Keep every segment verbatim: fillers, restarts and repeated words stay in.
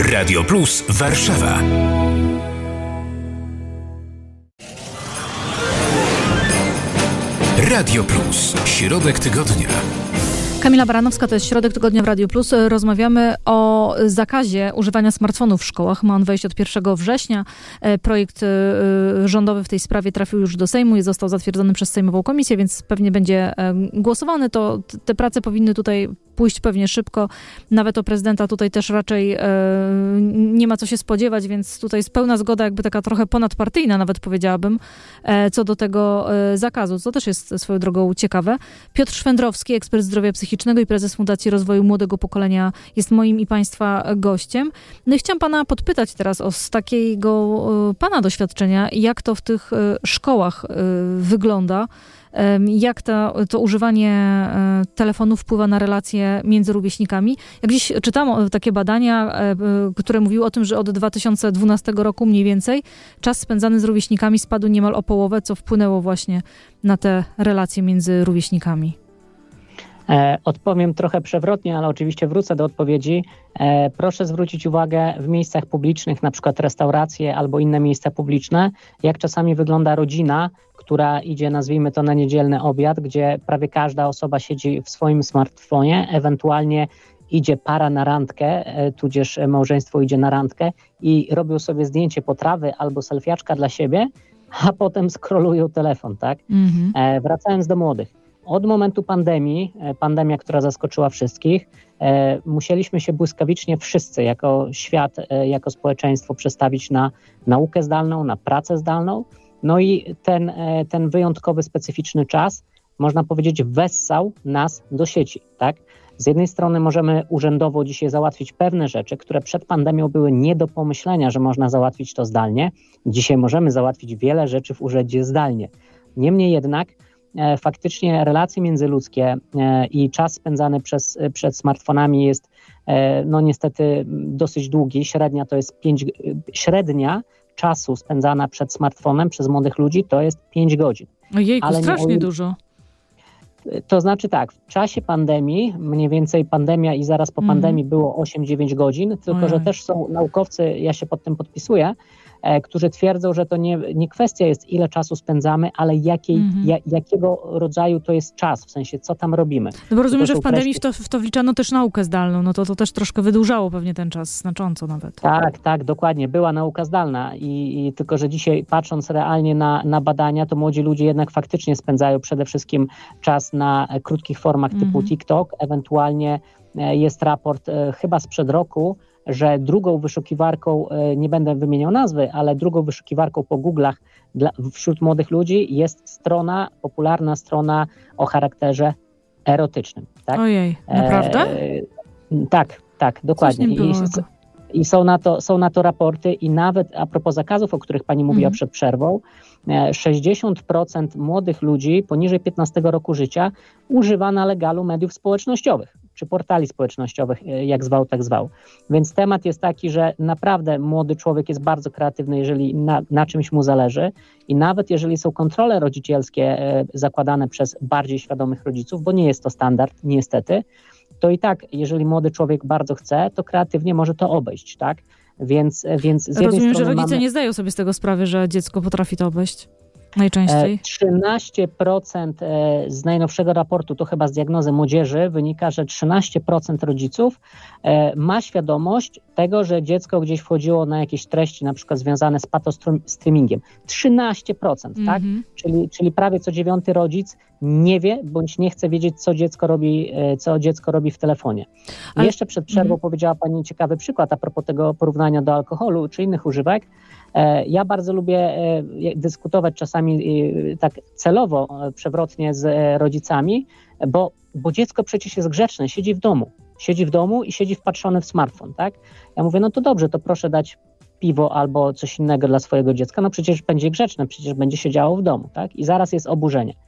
Radio Plus Warszawa. Radio Plus. Środek tygodnia. Kamila Baranowska, to jest Środek Tygodnia w Radiu Plus. Rozmawiamy o zakazie używania smartfonów w szkołach. Ma on wejść od pierwszego września. Projekt rządowy w tej sprawie trafił już do Sejmu i został zatwierdzony przez Sejmową Komisję, więc pewnie będzie głosowany. To te prace powinny tutaj pójść pewnie szybko. Nawet o prezydenta tutaj też raczej nie ma co się spodziewać, więc tutaj jest pełna zgoda, jakby taka trochę ponadpartyjna nawet powiedziałabym, co do tego zakazu, co też jest swoją drogą ciekawe. Piotr Szwendrowski, ekspert zdrowia psychicznego i prezes Fundacji Rozwoju Młodego Pokolenia, jest moim i państwa gościem. No i chciałam pana podpytać teraz o z takiego pana doświadczenia, jak to w tych szkołach wygląda, jak to, to używanie telefonu wpływa na relacje między rówieśnikami. Jak gdzieś czytałam takie badania, które mówiły o tym, że od dwa tysiące dwunastego roku mniej więcej czas spędzany z rówieśnikami spadł niemal o połowę, co wpłynęło właśnie na te relacje między rówieśnikami. E, odpowiem trochę przewrotnie, ale oczywiście wrócę do odpowiedzi. E, proszę zwrócić uwagę w miejscach publicznych, na przykład restauracje albo inne miejsca publiczne, jak czasami wygląda rodzina, która idzie, nazwijmy to, na niedzielny obiad, gdzie prawie każda osoba siedzi w swoim smartfonie, ewentualnie idzie para na randkę, e, tudzież małżeństwo idzie na randkę i robią sobie zdjęcie potrawy albo selfiaczka dla siebie, a potem scrollują telefon, tak? Mhm. E, wracając do młodych. Od momentu pandemii, pandemia, która zaskoczyła wszystkich, e, musieliśmy się błyskawicznie wszyscy jako świat, e, jako społeczeństwo przestawić na naukę zdalną, na pracę zdalną. No i ten, e, ten wyjątkowy, specyficzny czas, można powiedzieć, wessał nas do sieci, tak? Z jednej strony możemy urzędowo dzisiaj załatwić pewne rzeczy, które przed pandemią były nie do pomyślenia, że można załatwić to zdalnie. Dzisiaj możemy załatwić wiele rzeczy w urzędzie zdalnie. Niemniej jednak E, faktycznie relacje międzyludzkie e, i czas spędzany przez, przed smartfonami jest e, no niestety dosyć długi. Średnia to jest pięć, średnia czasu spędzana przed smartfonem przez młodych ludzi to jest pięć godzin. Ojejku, ale strasznie nie, dużo. To znaczy tak, w czasie pandemii, mniej więcej pandemia i zaraz po mm. pandemii było osiem dziewięć godzin, tylko Ojej. że też są naukowcy, ja się pod tym podpisuję, e, którzy twierdzą, że to nie, nie kwestia jest, ile czasu spędzamy, ale jakiej, mm-hmm. ja, jakiego rodzaju to jest czas, w sensie co tam robimy. No bo rozumiem, że w pandemii treści... w, to, w to wliczano też naukę zdalną, no to to też troszkę wydłużało pewnie ten czas znacząco nawet. Tak, tak, dokładnie, była nauka zdalna i, i tylko, że dzisiaj patrząc realnie na, na badania, to młodzi ludzie jednak faktycznie spędzają przede wszystkim czas na krótkich formach typu mm-hmm. TikTok, ewentualnie jest raport e, chyba sprzed roku, że drugą wyszukiwarką, e, nie będę wymieniał nazwy, ale drugą wyszukiwarką po Google'ach dla, wśród młodych ludzi jest strona, popularna strona o charakterze erotycznym. Tak? Ojej, naprawdę? E, tak, tak, dokładnie. I, i są, na to, są na to raporty i nawet a propos zakazów, o których pani mówiła mm-hmm. przed przerwą, sześćdziesiąt procent młodych ludzi poniżej piętnastego roku życia używa na legalu mediów społecznościowych, czy portali społecznościowych, jak zwał, tak zwał. Więc temat jest taki, że naprawdę młody człowiek jest bardzo kreatywny, jeżeli na, na czymś mu zależy i nawet jeżeli są kontrole rodzicielskie zakładane przez bardziej świadomych rodziców, bo nie jest to standard, niestety, to i tak, jeżeli młody człowiek bardzo chce, to kreatywnie może to obejść, tak? Więc, więc z jednej Rozumiem, strony że rodzice mamy... nie zdają sobie z tego sprawy, że dziecko potrafi to obejść najczęściej. trzynaście procent z najnowszego raportu, to chyba z diagnozy młodzieży, wynika, że trzynaście procent rodziców ma świadomość tego, że dziecko gdzieś wchodziło na jakieś treści, na przykład związane z patostreamingiem. trzynaście procent, mm-hmm. tak? Czyli, czyli prawie co dziewiąty rodzic nie wie, bądź nie chce wiedzieć, co dziecko robi, co dziecko robi w telefonie. Ale... Jeszcze przed przerwą mm-hmm. powiedziała pani ciekawy przykład a propos tego porównania do alkoholu czy innych używek. Ja bardzo lubię dyskutować czasami tak celowo, przewrotnie z rodzicami, bo, bo dziecko przecież jest grzeczne, siedzi w domu. Siedzi w domu i siedzi wpatrzony w smartfon, tak? Ja mówię, no to dobrze, to proszę dać piwo albo coś innego dla swojego dziecka, no przecież będzie grzeczne, przecież będzie siedziało w domu, tak? I zaraz jest oburzenie.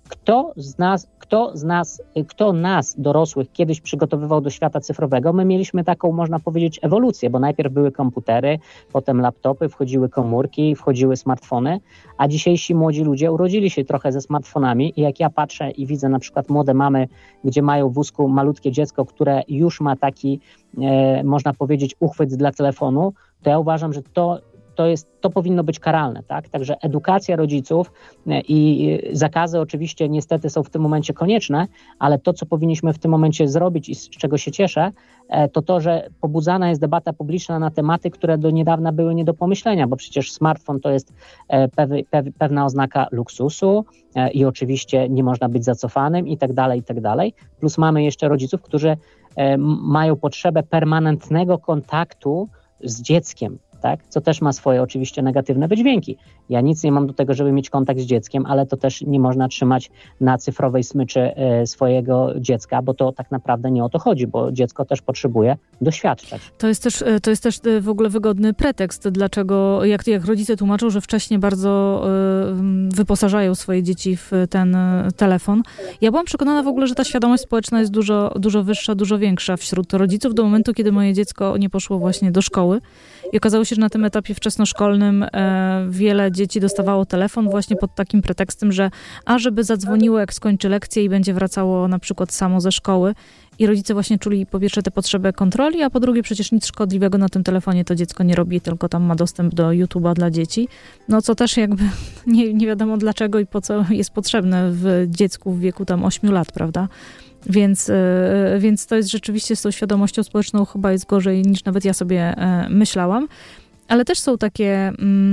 Kto z nas, kto z nas, kto nas, dorosłych, kiedyś przygotowywał do świata cyfrowego? My mieliśmy taką, można powiedzieć, ewolucję, bo najpierw były komputery, potem laptopy, wchodziły komórki, wchodziły smartfony, a dzisiejsi młodzi ludzie urodzili się trochę ze smartfonami i jak ja patrzę i widzę na przykład młode mamy, gdzie mają w wózku malutkie dziecko, które już ma taki, e, można powiedzieć, uchwyt dla telefonu, to ja uważam, że to To, jest, to powinno być karalne, tak? Także edukacja rodziców i zakazy oczywiście niestety są w tym momencie konieczne, ale to, co powinniśmy w tym momencie zrobić i z czego się cieszę, to to, że pobudzana jest debata publiczna na tematy, które do niedawna były nie do pomyślenia, bo przecież smartfon to jest pew, pew, pewna oznaka luksusu i oczywiście nie można być zacofanym i tak dalej, i tak dalej. Plus mamy jeszcze rodziców, którzy mają potrzebę permanentnego kontaktu z dzieckiem, tak? Co też ma swoje oczywiście negatywne wydźwięki. Ja nic nie mam do tego, żeby mieć kontakt z dzieckiem, ale to też nie można trzymać na cyfrowej smyczy swojego dziecka, bo to tak naprawdę nie o to chodzi, bo dziecko też potrzebuje doświadczać. To jest też, to jest też w ogóle wygodny pretekst, dlaczego, jak, jak rodzice tłumaczą, że wcześniej bardzo y, wyposażają swoje dzieci w ten telefon. Ja byłam przekonana w ogóle, że ta świadomość społeczna jest dużo, dużo wyższa, dużo większa wśród rodziców do momentu, kiedy moje dziecko nie poszło właśnie do szkoły i okazało się, że na tym etapie wczesnoszkolnym e, wiele dzieci dostawało telefon właśnie pod takim pretekstem, że a żeby zadzwoniło, jak skończy lekcję i będzie wracało na przykład samo ze szkoły. I rodzice właśnie czuli po pierwsze tę potrzebę kontroli, a po drugie przecież nic szkodliwego na tym telefonie to dziecko nie robi, tylko tam ma dostęp do YouTube'a dla dzieci. No co też jakby nie, nie wiadomo dlaczego i po co jest potrzebne w dziecku w wieku tam ośmiu lat, prawda? Więc, więc to jest rzeczywiście z tą świadomością społeczną chyba jest gorzej niż nawet ja sobie myślałam. Ale też są takie,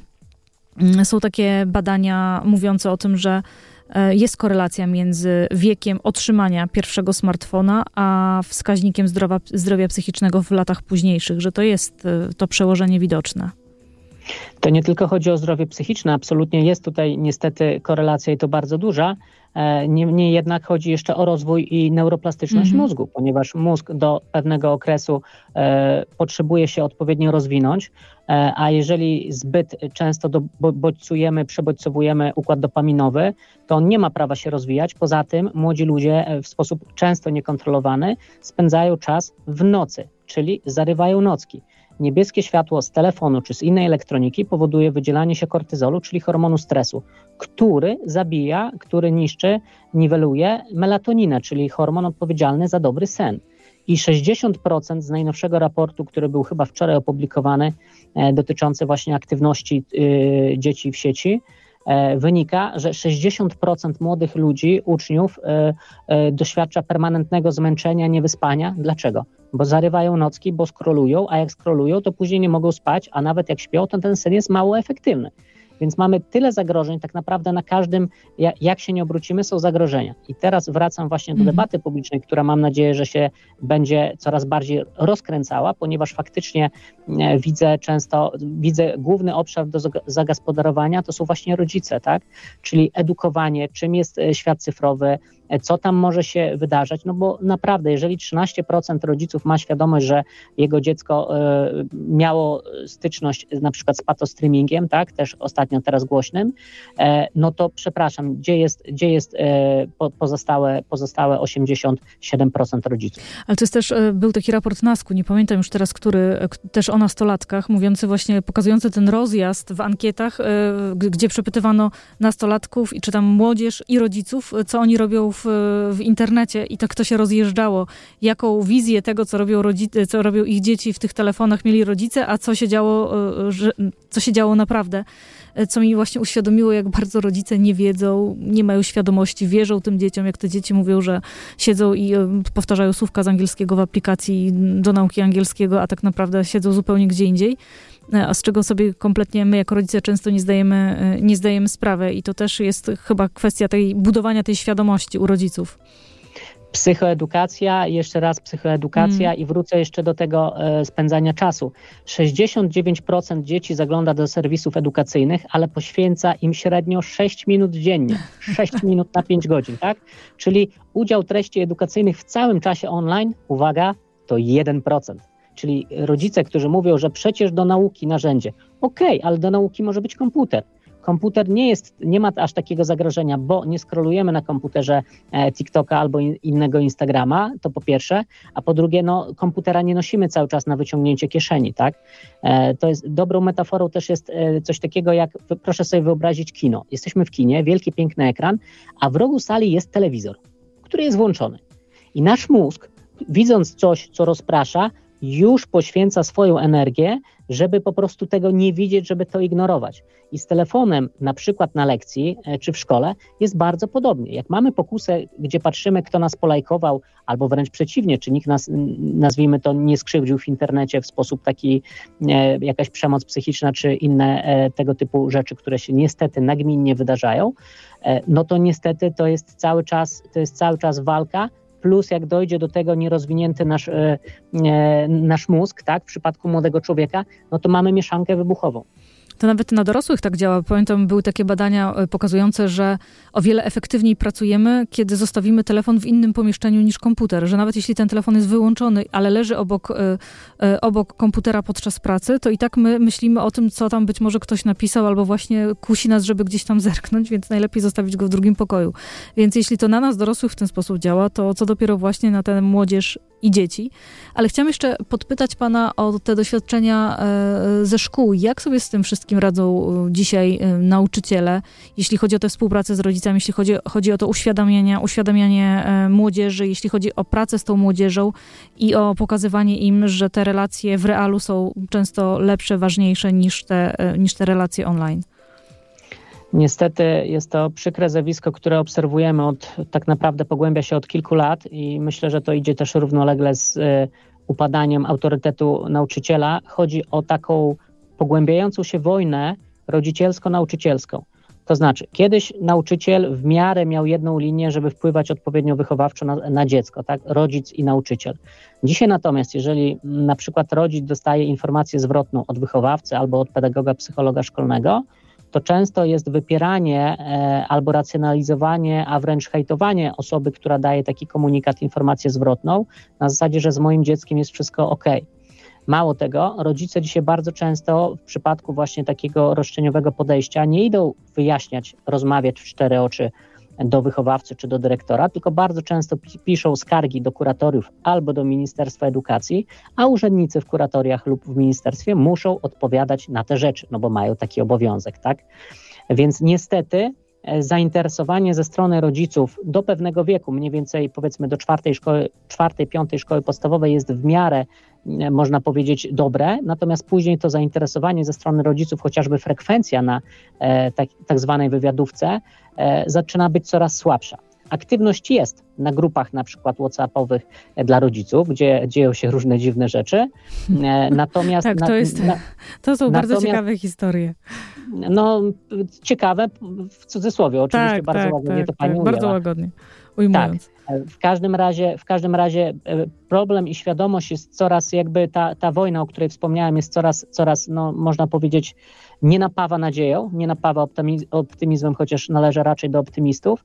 są takie badania mówiące o tym, że jest korelacja między wiekiem otrzymania pierwszego smartfona, a wskaźnikiem zdrowia, zdrowia psychicznego w latach późniejszych, że to jest to przełożenie widoczne. To nie tylko chodzi o zdrowie psychiczne, absolutnie jest tutaj niestety korelacja i to bardzo duża. Niemniej jednak chodzi jeszcze o rozwój i neuroplastyczność mm-hmm. mózgu, ponieważ mózg do pewnego okresu e, potrzebuje się odpowiednio rozwinąć, e, a jeżeli zbyt często do, bo, bodźcujemy, przebodźcowujemy układ dopaminowy, to on nie ma prawa się rozwijać. Poza tym młodzi ludzie w sposób często niekontrolowany spędzają czas w nocy, czyli zarywają nocki. Niebieskie światło z telefonu czy z innej elektroniki powoduje wydzielanie się kortyzolu, czyli hormonu stresu, który zabija, który niszczy, niweluje melatoninę, czyli hormon odpowiedzialny za dobry sen. I sześćdziesiąt procent z najnowszego raportu, który był chyba wczoraj opublikowany, e, dotyczący właśnie aktywności e, dzieci w sieci, e, wynika, że sześćdziesiąt procent młodych ludzi, uczniów e, e, doświadcza permanentnego zmęczenia, niewyspania. Dlaczego? Bo zarywają nocki, bo scrollują, a jak scrollują, to później nie mogą spać, a nawet jak śpią, to ten sen jest mało efektywny. Więc mamy tyle zagrożeń, tak naprawdę na każdym, jak się nie obrócimy, są zagrożenia. I teraz wracam właśnie do debaty publicznej, która mam nadzieję, że się będzie coraz bardziej rozkręcała, ponieważ faktycznie widzę często, widzę główny obszar do zagospodarowania, to są właśnie rodzice, tak? Czyli edukowanie, czym jest świat cyfrowy, co tam może się wydarzać, no bo naprawdę, jeżeli trzynaście procent rodziców ma świadomość, że jego dziecko y, miało styczność na przykład z patostreamingiem, tak, też ostatnio teraz głośnym, y, no to przepraszam, gdzie jest, gdzie jest y, po, pozostałe, pozostałe osiemdziesiąt siedem procent rodziców. Ale to jest też, y, był taki raport NASK-u, nie pamiętam już teraz, który, y, też o nastolatkach, mówiący właśnie, pokazujący ten rozjazd w ankietach, y, gdzie przepytywano nastolatków i czy tam młodzież i rodziców, co oni robią w W, w internecie i tak to się rozjeżdżało, jaką wizję tego, co robią rodzice, co robią ich dzieci w tych telefonach mieli rodzice, a co się działo, że, co się działo naprawdę, co mi właśnie uświadomiło, jak bardzo rodzice nie wiedzą, nie mają świadomości, wierzą tym dzieciom, jak te dzieci mówią, że siedzą i powtarzają słówka z angielskiego w aplikacji do nauki angielskiego, a tak naprawdę siedzą zupełnie gdzie indziej. A z czego sobie kompletnie my jako rodzice często nie zdajemy, nie zdajemy sprawy i to też jest chyba kwestia tej budowania tej świadomości u rodziców. Psychoedukacja, jeszcze raz psychoedukacja mm. i wrócę jeszcze do tego e, spędzania czasu. sześćdziesiąt dziewięć procent dzieci zagląda do serwisów edukacyjnych, ale poświęca im średnio sześć minut dziennie. sześć minut na pięć godzin, tak? Czyli udział treści edukacyjnych w całym czasie online, uwaga, to jeden procent. Czyli rodzice, którzy mówią, że przecież do nauki narzędzie. Okej, okay, ale do nauki może być komputer. komputer nie jest, nie ma aż takiego zagrożenia, bo nie scrollujemy na komputerze e, TikToka albo in, innego Instagrama, to po pierwsze, a po drugie, no komputera nie nosimy cały czas na wyciągnięcie kieszeni, tak? E, to jest dobrą metaforą też jest e, coś takiego jak, proszę sobie wyobrazić kino. Jesteśmy w kinie, wielki, piękny ekran, a w rogu sali jest telewizor, który jest włączony. I nasz mózg, widząc coś, co rozprasza, już poświęca swoją energię, żeby po prostu tego nie widzieć, żeby to ignorować. I z telefonem, na przykład na lekcji czy w szkole, jest bardzo podobnie. Jak mamy pokusę, gdzie patrzymy, kto nas polajkował, albo wręcz przeciwnie, czy nikt nas, nazwijmy to, nie skrzywdził w internecie w sposób taki, e, jakaś przemoc psychiczna, czy inne e, tego typu rzeczy, które się niestety nagminnie wydarzają, e, no to niestety to jest cały czas, to jest cały czas walka. Plus jak dojdzie do tego nierozwinięty nasz, e, nasz mózg, tak, w przypadku młodego człowieka, no to mamy mieszankę wybuchową. To nawet na dorosłych tak działa. Pamiętam, były takie badania pokazujące, że o wiele efektywniej pracujemy, kiedy zostawimy telefon w innym pomieszczeniu niż komputer. Że nawet jeśli ten telefon jest wyłączony, ale leży obok, y, obok komputera podczas pracy, to i tak my myślimy o tym, co tam być może ktoś napisał, albo właśnie kusi nas, żeby gdzieś tam zerknąć, więc najlepiej zostawić go w drugim pokoju. Więc jeśli to na nas dorosłych w ten sposób działa, to co dopiero właśnie na tę młodzież i dzieci. Ale chciałam jeszcze podpytać pana o te doświadczenia ze szkół. Jak sobie z tym wszystkim radzą dzisiaj nauczyciele, jeśli chodzi o tę współpracę z rodzicami, jeśli chodzi, chodzi o to uświadamianie, uświadamianie młodzieży, jeśli chodzi o pracę z tą młodzieżą i o pokazywanie im, że te relacje w realu są często lepsze, ważniejsze niż te, niż te relacje online? Niestety jest to przykre zjawisko, które obserwujemy od, tak naprawdę pogłębia się od kilku lat i myślę, że to idzie też równolegle z y, upadaniem autorytetu nauczyciela. Chodzi o taką pogłębiającą się wojnę rodzicielsko-nauczycielską. To znaczy, kiedyś nauczyciel w miarę miał jedną linię, żeby wpływać odpowiednio wychowawczo na, na dziecko, tak? Rodzic i nauczyciel. Dzisiaj natomiast, jeżeli na przykład rodzic dostaje informację zwrotną od wychowawcy albo od pedagoga, psychologa szkolnego, to często jest wypieranie e, albo racjonalizowanie, a wręcz hejtowanie osoby, która daje taki komunikat, informację zwrotną, na zasadzie, że z moim dzieckiem jest wszystko ok. Mało tego, rodzice dzisiaj bardzo często w przypadku właśnie takiego roszczeniowego podejścia nie idą wyjaśniać, rozmawiać w cztery oczy do wychowawcy czy do dyrektora, tylko bardzo często piszą skargi do kuratoriów albo do Ministerstwa Edukacji, a urzędnicy w kuratoriach lub w ministerstwie muszą odpowiadać na te rzeczy, no bo mają taki obowiązek, tak? Więc niestety zainteresowanie ze strony rodziców do pewnego wieku, mniej więcej powiedzmy do czwartej szkoły, czwartej, piątej szkoły podstawowej jest w miarę, można powiedzieć, dobre, natomiast później to zainteresowanie ze strony rodziców, chociażby frekwencja na e, tak, tak zwanej wywiadówce e, zaczyna być coraz słabsza. Aktywność jest na grupach na przykład whatsappowych dla rodziców, gdzie dzieją się różne dziwne rzeczy. Natomiast tak, to, jest, na, to są bardzo ciekawe historie. No, ciekawe w cudzysłowie, oczywiście tak, bardzo tak, ładnie tak, to pani tak, ujęła. bardzo łagodnie ujmując. Tak, w każdym razie, w każdym razie problem i świadomość jest coraz jakby ta, ta wojna, o której wspomniałem, jest coraz, coraz no, można powiedzieć, nie napawa nadzieją, nie napawa optymizmem, chociaż należy raczej do optymistów.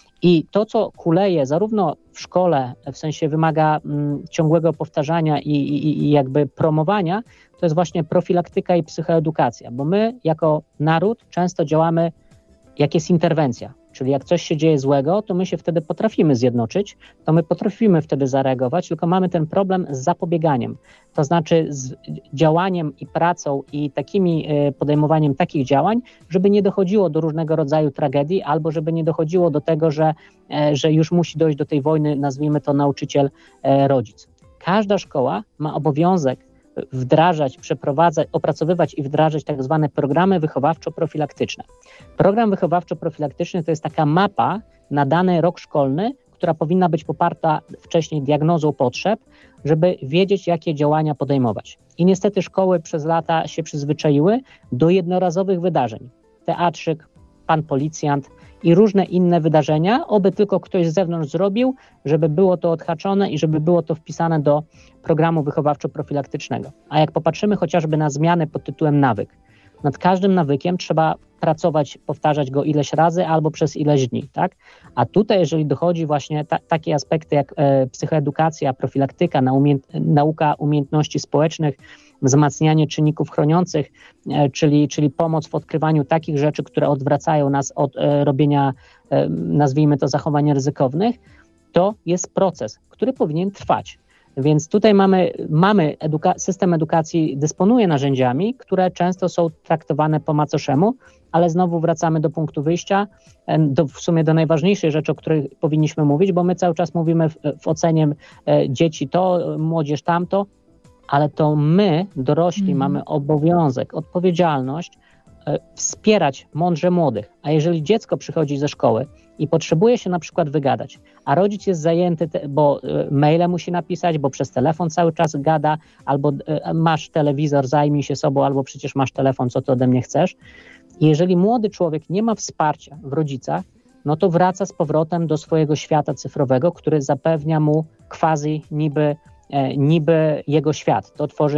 I to, co kuleje zarówno w szkole, w sensie wymaga mm, ciągłego powtarzania i, i, i jakby promowania, to jest właśnie profilaktyka i psychoedukacja, bo my jako naród często działamy, jak jest interwencja, czyli jak coś się dzieje złego, to my się wtedy potrafimy zjednoczyć, to my potrafimy wtedy zareagować, tylko mamy ten problem z zapobieganiem, to znaczy z działaniem i pracą i takimi podejmowaniem takich działań, żeby nie dochodziło do różnego rodzaju tragedii, albo żeby nie dochodziło do tego, że, że już musi dojść do tej wojny, nazwijmy to nauczyciel-rodzic. Każda szkoła ma obowiązek wdrażać, przeprowadzać, opracowywać i wdrażać tak zwane programy wychowawczo-profilaktyczne. Program wychowawczo-profilaktyczny to jest taka mapa na dany rok szkolny, która powinna być poparta wcześniej diagnozą potrzeb, żeby wiedzieć, jakie działania podejmować. I niestety szkoły przez lata się przyzwyczaiły do jednorazowych wydarzeń. Teatrzyk, pan policjant i różne inne wydarzenia, oby tylko ktoś z zewnątrz zrobił, żeby było to odhaczone i żeby było to wpisane do programu wychowawczo-profilaktycznego. A jak popatrzymy chociażby na zmiany pod tytułem nawyk, nad każdym nawykiem trzeba pracować, powtarzać go ileś razy albo przez ileś dni, tak? A tutaj, jeżeli dochodzi właśnie ta, takie aspekty jak e, psychoedukacja, profilaktyka, na umie- nauka umiejętności społecznych, wzmacnianie czynników chroniących, czyli, czyli pomoc w odkrywaniu takich rzeczy, które odwracają nas od robienia, nazwijmy to, zachowań ryzykownych, to jest proces, który powinien trwać. Więc tutaj mamy, mamy eduka- system edukacji dysponuje narzędziami, które często są traktowane po macoszemu, ale znowu wracamy do punktu wyjścia, do, w sumie do najważniejszej rzeczy, o której powinniśmy mówić, bo my cały czas mówimy w, w ocenie e, dzieci to, młodzież tamto, ale to my, dorośli, mm. mamy obowiązek, odpowiedzialność e, wspierać mądrze młodych. A jeżeli dziecko przychodzi ze szkoły i potrzebuje się na przykład wygadać, a rodzic jest zajęty, te, bo e, maile musi napisać, bo przez telefon cały czas gada, albo e, masz telewizor, zajmij się sobą, albo przecież masz telefon, co ty ode mnie chcesz. Jeżeli młody człowiek nie ma wsparcia w rodzicach, no to wraca z powrotem do swojego świata cyfrowego, który zapewnia mu quasi niby, e, niby jego świat. To tworzy